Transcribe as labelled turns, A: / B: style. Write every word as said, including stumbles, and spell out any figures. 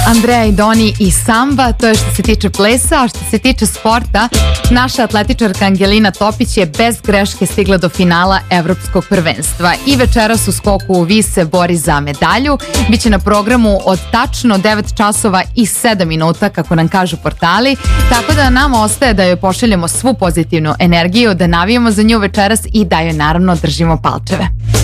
A: Andreja i Doni i samba, to je što se tiče plesa, a što se tiče sporta, naša atletičarka Angelina Topić je bez greške stigla do finala evropskog prvenstva i večeras u skoku u vis se bori za medalju. Biće na programu od tačno devet časova i sedam minuta, kako nam kažu portali, tako da nam ostaje da joj pošaljemo svu pozitivnu energiju, da navijemo za nju večeras i da joj naravno držimo palčeve.